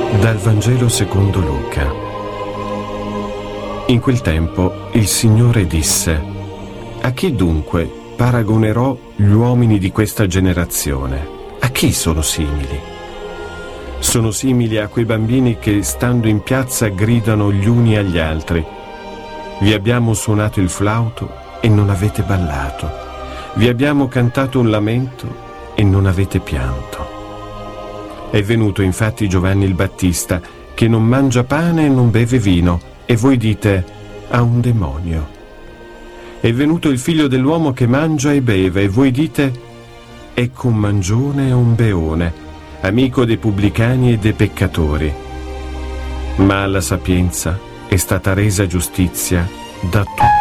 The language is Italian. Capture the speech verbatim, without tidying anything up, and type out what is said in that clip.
Dal Vangelo secondo Luca. In quel tempo il Signore disse: a chi dunque paragonerò gli uomini di questa generazione? A chi sono simili? Sono simili a quei bambini che, stando in piazza, gridano gli uni agli altri: vi abbiamo suonato il flauto e non avete ballato, vi abbiamo cantato un lamento e non avete pianto. È venuto infatti Giovanni il Battista, che non mangia pane e non beve vino, e voi dite: ha un demonio. È venuto il Figlio dell'uomo, che mangia e beve, e voi dite: è con mangione e un beone, amico dei pubblicani e dei peccatori. Ma alla sapienza è stata resa giustizia da tutti.